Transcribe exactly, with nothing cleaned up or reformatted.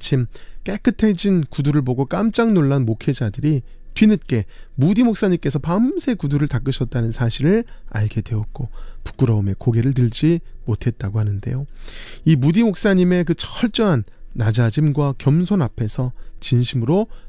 마침 깨끗해진 구두를 보고 깜짝 놀란 목회자들이 뒤늦게 무디 목사님께서 밤새 구두를 닦으셨다는 사실을 알게 되었고 부끄러움에 고개를 들지 못했다고 하는데요. 이 무디 목사님의 그 철저한 낮아짐과 겸손 앞에서 진심으로